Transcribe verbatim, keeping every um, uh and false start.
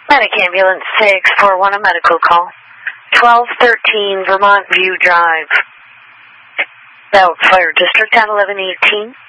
Medic Ambulance six four one, a medical call. twelve thirteen Vermont View Drive. Belt Fire District at eleven eighteen.